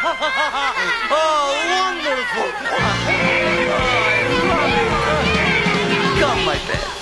Oh, wonderful. Oh, I love it. Come, my pet.